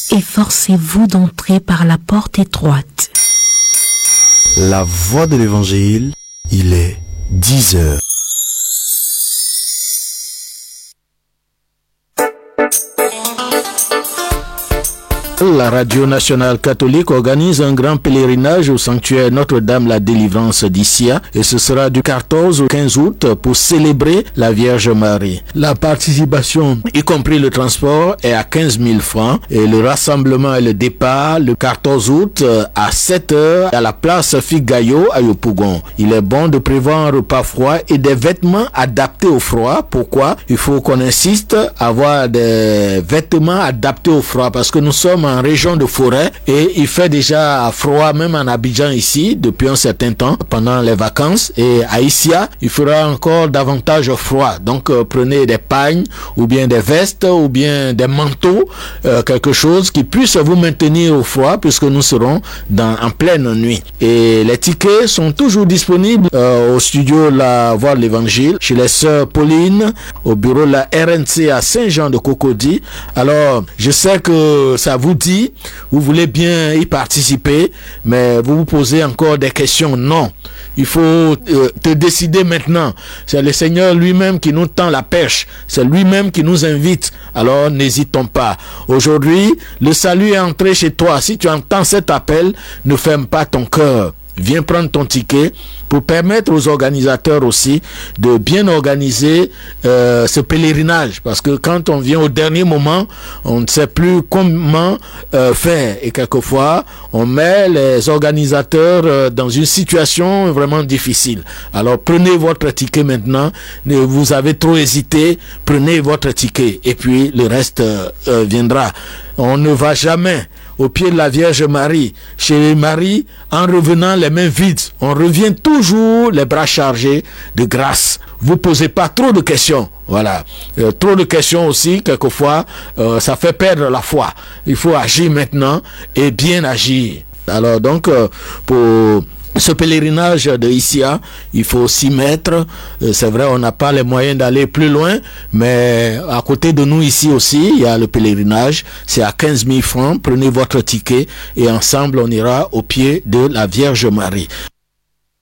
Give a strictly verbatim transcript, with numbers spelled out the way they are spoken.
Efforcez-vous d'entrer par la porte étroite. La voix de l'évangile, il est dix heures. La Radio Nationale Catholique organise un grand pèlerinage au sanctuaire Notre-Dame la Délivrance d'Issia et ce sera du quatorze au quinze août pour célébrer la Vierge Marie. La participation, y compris le transport, est à quinze mille francs et le rassemblement et le départ le quatorze août à sept heures à la place Figayo à Yopougon. Il est bon de prévoir un repas froid et des vêtements adaptés au froid. Pourquoi? Il faut qu'on insiste à avoir des vêtements adaptés au froid parce que nous sommes en région de forêt et il fait déjà froid même en Abidjan ici depuis un certain temps pendant les vacances et à Issia il fera encore davantage froid, donc euh, prenez des pagnes ou bien des vestes ou bien des manteaux, euh, quelque chose qui puisse vous maintenir au froid puisque nous serons dans, en pleine nuit. Et les tickets sont toujours disponibles euh, au studio La Voix de l'Évangile, chez les sœurs Pauline, au bureau de la R N C à Saint-Jean de Cocody. Alors je sais que ça vous dit, vous voulez bien y participer, mais vous vous posez encore des questions. Non, il faut euh, te décider maintenant. C'est le Seigneur lui-même qui nous tend la perche, c'est lui-même qui nous invite. Alors n'hésitons pas. Aujourd'hui, le salut est entré chez toi. Si tu entends cet appel, ne ferme pas ton cœur. Viens prendre ton ticket pour permettre aux organisateurs aussi de bien organiser euh, ce pèlerinage. Parce que quand on vient au dernier moment, on ne sait plus comment euh, faire. Et quelquefois, on met les organisateurs euh, dans une situation vraiment difficile. Alors prenez votre ticket maintenant. Vous avez trop hésité, prenez votre ticket. Et puis le reste euh, euh, viendra. On ne va jamais au pied de la Vierge Marie, chez Marie, en revenant les mains vides. On revient toujours les bras chargés de grâce. Vous posez pas trop de questions. Voilà. Euh, trop de questions aussi, quelquefois, euh, ça fait perdre la foi. Il faut agir maintenant et bien agir. Alors donc, euh, pour ce pèlerinage de Issia, il faut s'y mettre. C'est vrai, on n'a pas les moyens d'aller plus loin, mais à côté de nous ici aussi, il y a le pèlerinage. C'est à quinze mille francs. Prenez votre ticket et ensemble, on ira au pied de la Vierge Marie.